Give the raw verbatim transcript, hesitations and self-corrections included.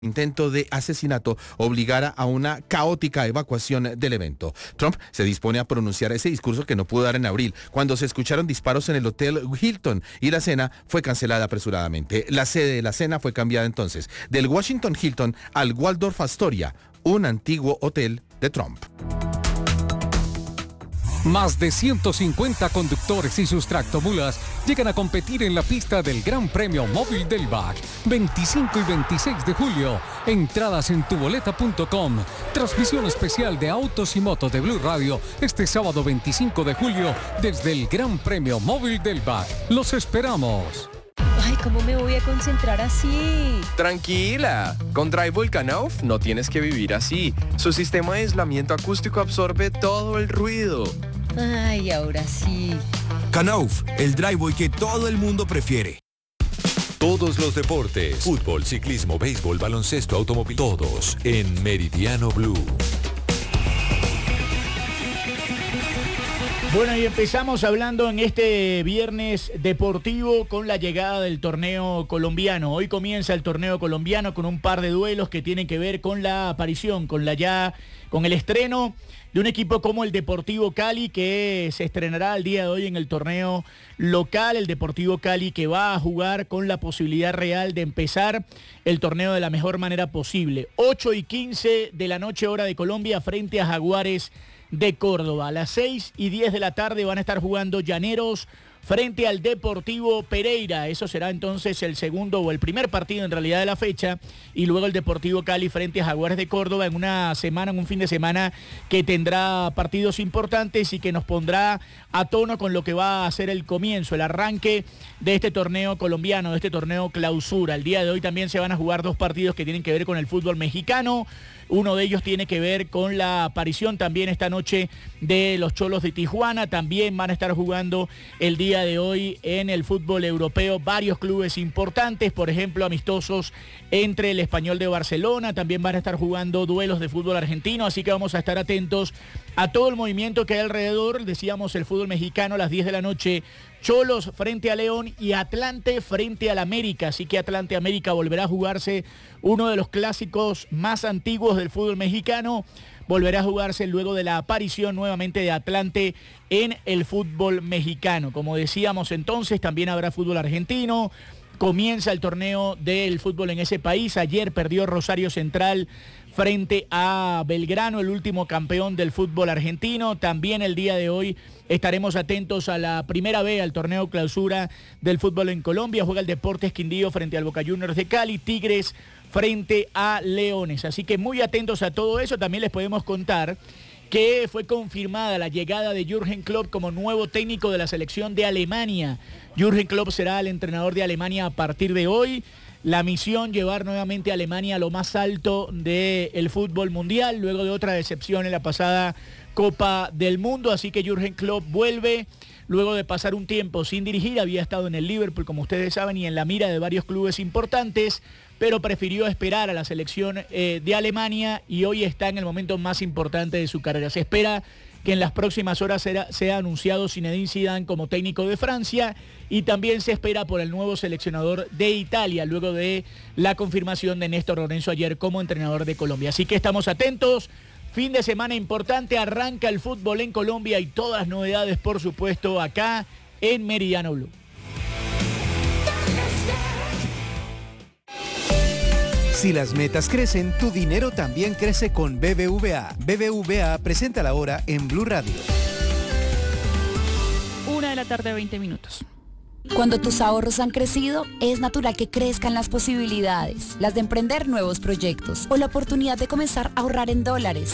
intento de asesinato obligara a una caótica evacuación del evento. Trump se dispone a pronunciar ese discurso que no pudo dar en abril, cuando se escucharon disparos en el Hotel Hilton y la cena fue cancelada apresuradamente. La sede de la cena fue cambiada entonces del Washington Hilton al Waldorf Astoria, un antiguo hotel de Trump. Más de ciento cincuenta conductores y sus tractomulas llegan a competir en la pista del Gran Premio Móvil del B A C, veinticinco y veintiséis de julio. Entradas en tuboleta punto com. Transmisión especial de Autos y Motos de Blue Radio este sábado veinticinco de julio desde el Gran Premio Móvil del B A C. ¡Los esperamos! Ay, ¿cómo me voy a concentrar así? Tranquila, con Drivewall Canoof no tienes que vivir así. Su sistema de aislamiento acústico absorbe todo el ruido. Ay, ahora sí. Canoof, el driveway que todo el mundo prefiere. Todos los deportes, fútbol, ciclismo, béisbol, baloncesto, automóvil, todos en Meridiano Blue. Bueno, y empezamos hablando en este viernes deportivo con la llegada del torneo colombiano. Hoy comienza el torneo colombiano con un par de duelos que tienen que ver con la aparición, con la ya, con el estreno de un equipo como el Deportivo Cali, que se estrenará el día de hoy en el torneo local. El Deportivo Cali que va a jugar con la posibilidad real de empezar el torneo de la mejor manera posible. ocho y quince de la noche hora de Colombia frente a Jaguares de Córdoba. A las seis y diez de la tarde van a estar jugando Llaneros frente al Deportivo Pereira. Eso será entonces el segundo o el primer partido en realidad de la fecha. Y luego el Deportivo Cali frente a Jaguares de Córdoba en una semana, en un fin de semana que tendrá partidos importantes y que nos pondrá a tono con lo que va a ser el comienzo, el arranque de este torneo colombiano, de este torneo clausura. El día de hoy también se van a jugar dos partidos que tienen que ver con el fútbol mexicano. Uno de ellos tiene que ver con la aparición también esta noche de los Cholos de Tijuana. También van a estar jugando el día de hoy en el fútbol europeo varios clubes importantes, por ejemplo, amistosos entre el Español de Barcelona. También van a estar jugando duelos de fútbol argentino, así que vamos a estar atentos a todo el movimiento que hay alrededor. Decíamos el fútbol mexicano a las diez de la noche. Cholos frente a León y Atlante frente al América. Así que Atlante América volverá a jugarse uno de los clásicos más antiguos del fútbol mexicano. Volverá a jugarse luego de la aparición nuevamente de Atlante en el fútbol mexicano. Como decíamos entonces, también habrá fútbol argentino. Comienza el torneo del fútbol en ese país. Ayer perdió Rosario Central frente a Belgrano, el último campeón del fútbol argentino. También el día de hoy estaremos atentos a la primera B, al torneo clausura del fútbol en Colombia. Juega el Deportes Quindío frente al Boca Juniors de Cali, Tigres frente a Leones. Así que muy atentos a todo eso. También les podemos contar que fue confirmada la llegada de Jürgen Klopp como nuevo técnico de la selección de Alemania. Jürgen Klopp será el entrenador de Alemania a partir de hoy. La misión, llevar nuevamente a Alemania a lo más alto del fútbol mundial, luego de otra decepción en la pasada Copa del Mundo. Así que Jürgen Klopp vuelve luego de pasar un tiempo sin dirigir. Había estado en el Liverpool, como ustedes saben, y en la mira de varios clubes importantes, pero prefirió esperar a la selección eh, de Alemania y hoy está en el momento más importante de su carrera. Se espera que en las próximas horas sea, sea anunciado Zinedine Zidane como técnico de Francia y también se espera por el nuevo seleccionador de Italia, luego de la confirmación de Néstor Lorenzo ayer como entrenador de Colombia. Así que estamos atentos. Fin de semana importante, arranca el fútbol en Colombia y todas las novedades, por supuesto, acá en Meridiano Blue. Si las metas crecen, tu dinero también crece con B B V A. B B V A presenta la hora en Blue Radio. Una de la tarde, veinte minutos. Cuando tus ahorros han crecido, es natural que crezcan las posibilidades, las de emprender nuevos proyectos o la oportunidad de comenzar a ahorrar en dólares.